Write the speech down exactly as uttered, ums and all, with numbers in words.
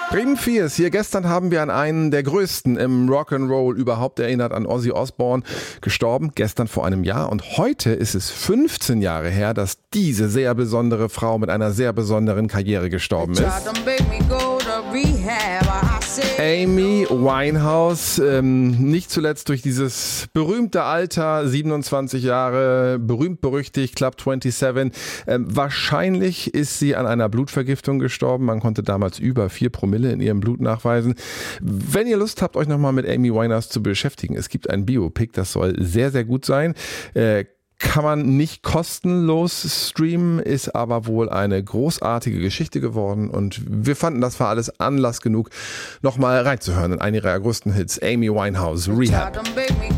Bremen vier ist hier. Gestern haben wir an einen der größten im Rock'n'Roll überhaupt erinnert, an Ozzy Osbourne, gestorben. Gestern vor einem Jahr. Und heute ist es fünfzehn Jahre her, dass diese sehr besondere Frau mit einer sehr besonderen Karriere gestorben ist. Amy Winehouse, ähm, nicht zuletzt durch dieses berühmte Alter, siebenundzwanzig Jahre, berühmt berüchtigt, Club siebenundzwanzig. Ähm, wahrscheinlich ist sie an einer Blutvergiftung gestorben. Man konnte damals über vier Promille in ihrem Blut nachweisen. Wenn ihr Lust habt, euch nochmal mit Amy Winehouse zu beschäftigen, es gibt ein Biopic, das soll sehr, sehr gut sein. Äh, Kann man nicht kostenlos streamen, ist aber wohl eine großartige Geschichte geworden und wir fanden, das war alles Anlass genug, nochmal reinzuhören in einen ihrer größten Hits, Amy Winehouse, Rehab.